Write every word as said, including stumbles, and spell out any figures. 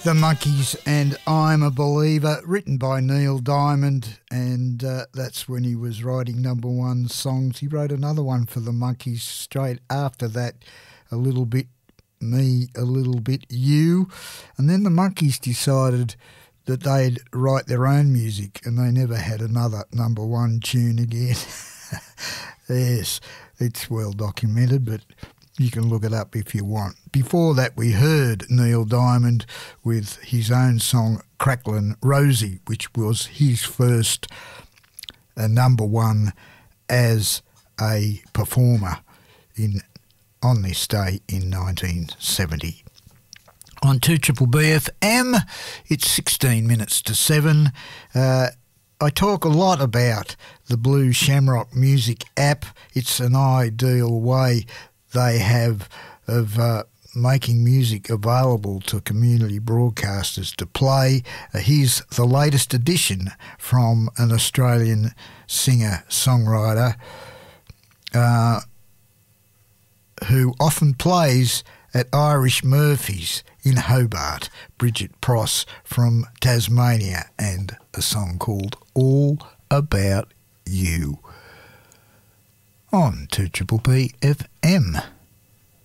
The Monkees and I'm a Believer, written by Neil Diamond, and uh, that's when he was writing number one songs. He wrote another one for the Monkees straight after that, A Little Bit Me, A Little Bit You, and then the Monkees decided that they'd write their own music, and they never had another number one tune again. Yes, it's well documented, but you can look it up if you want. Before that, we heard Neil Diamond with his own song, Cracklin' Rosie, which was his first uh, number one as a performer in on this day in nineteen seventy. On two Triple B F M, it's sixteen minutes to seven. Uh, I talk a lot about the Blue Shamrock Music app. It's an ideal way they have of uh, making music available to community broadcasters to play. Uh, here's the latest edition from an Australian singer-songwriter uh, who often plays at Irish Murphy's in Hobart, Bridget Pross from Tasmania, and a song called All About You on two Triple B F M.